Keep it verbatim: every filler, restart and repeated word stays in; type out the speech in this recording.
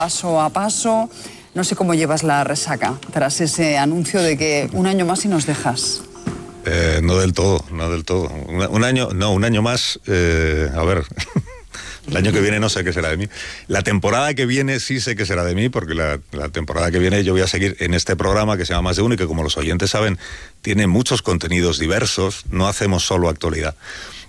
Paso a paso, no sé cómo llevas la resaca tras ese anuncio de que un año más y nos dejas. Eh, no del todo, no del todo. Un, un año, no, un año más, eh, a ver, el año que viene no sé qué será de mí. La temporada que viene sí sé qué será de mí, porque la, la temporada que viene yo voy a seguir en este programa que se llama Más de Uno y que, como los oyentes saben, tiene muchos contenidos diversos, no hacemos solo actualidad.